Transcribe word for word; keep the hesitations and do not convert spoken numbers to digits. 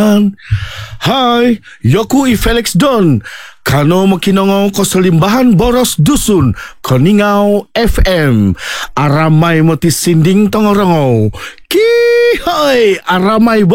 Hai, yoku i Felix Don. Kano makinongo ko sa limbahan boros dusun, Koningao F M. Aramay mo ti sinding tongorongo. Kihoy, aramay